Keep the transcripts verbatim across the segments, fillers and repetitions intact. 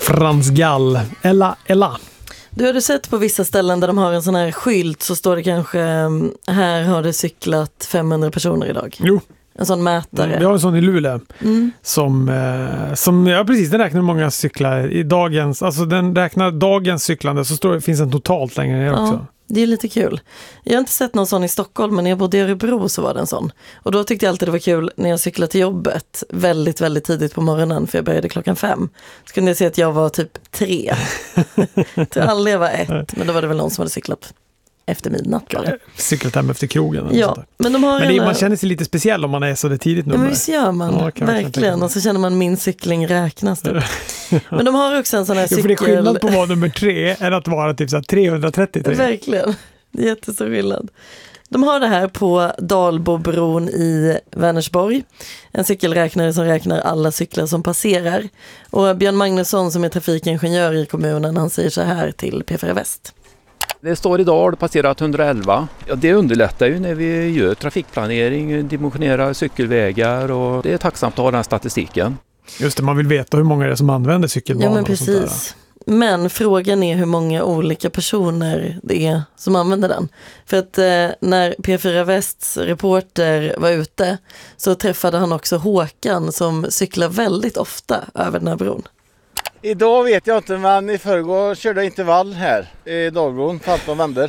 Frans Gall. Ella, Ella. Du har du sett på vissa ställen där de har en sån här skylt så står det kanske här har det cyklat femhundra personer idag. Jo. En sån mätare. Vi har en sån i Luleå mm. som, eh, som, ja precis, den räknar hur många cyklar i dagens, alltså den räknar dagens cyklande så står det, finns en totalt längre ner ja, också. Det är lite kul. Jag har inte sett någon sån i Stockholm, men när jag bodde i Örebro så var det en sån. Och då tyckte jag alltid det var kul när jag cyklade till jobbet väldigt, väldigt tidigt på morgonen, för jag började klockan fem. Så kunde jag se att jag var typ tre. Till aldrig jag var ett, men då var det väl någon som hade cyklat efter midnatt. Bara. Cyklat hem efter krogen. Ja, men de har men det är, en, man känner sig lite speciell om man är så det tidigt nummer. Ja, visst gör man. Ja, verkligen. Och så känner man min cykling räknas. Typ. Men de har också en sån här cykel... Jo, för det är skillnad på att vara nummer tre än att vara typ så här trehundratrettiotre. Verkligen. Det är jättestor skillnad. De har det här på Dalbobron i Vänersborg. En cykelräknare som räknar alla cyklar som passerar. Och Björn Magnusson som är trafikingenjör i kommunen, han säger så här till P fyra Väst. Det står idag passerat hundraelva. Ja, det underlättar ju när vi gör trafikplanering, dimensionerar cykelvägar och det är tacksamt att ha den statistiken. Just det, man vill veta hur många det är som använder cykelbanor. Ja, men precis. Men frågan är hur många olika personer det är som använder den. För att eh, när P fyra Västs reporter var ute så träffade han också Håkan som cyklar väldigt ofta över den här bron. Idag vet jag inte, men i förrgår körde jag intervall här i Dalbron, femton vänder.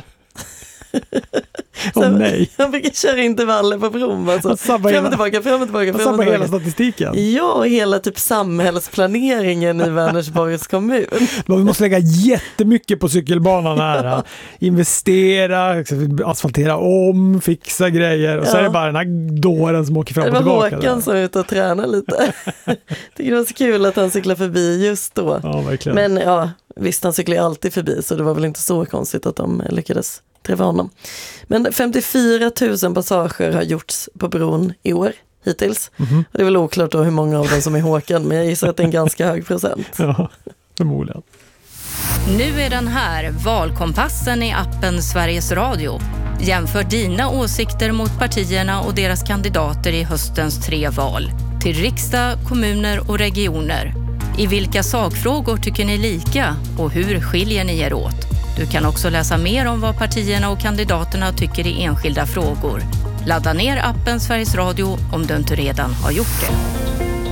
Åh oh, nej. Han fick köra intervaller på bron. Alltså. Fram och hela, tillbaka, fram och tillbaka. Fram och tillbaka. Hela statistiken. Ja, hela typ samhällsplaneringen i Vänersborgs kommun. Man måste lägga jättemycket på cykelbanan här. Investera, asfaltera om, fixa grejer. Och ja. Så är det bara den här dåren som åker fram och tillbaka. Det var Håkan som är ute och tränar lite. Tycker det var så kul att han cyklar förbi just då. Ja, verkligen. Men ja, visst han cyklar alltid förbi så det var väl inte så konstigt att de lyckades träffa honom. Men femtiofyra tusen passager har gjorts på bron i år hittills. Mm-hmm. Och det är väl oklart då hur många av dem som är Håkan, men jag gissar att det är en ganska hög procent. Ja, förmodligen. Nu är den här, Valkompassen i appen Sveriges Radio. Jämför dina åsikter mot partierna och deras kandidater i höstens tre val. Till riksdag, kommuner och regioner. I vilka sakfrågor tycker ni lika och hur skiljer ni er åt? Du kan också läsa mer om vad partierna och kandidaterna tycker i enskilda frågor. Ladda ner appen Sveriges Radio om du inte redan har gjort det.